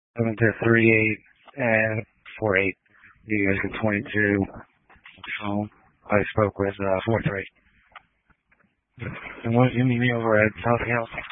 7 to 3-8 and 4-8. You guys get 22. So I spoke with 4-3. And what do you mean over at South House?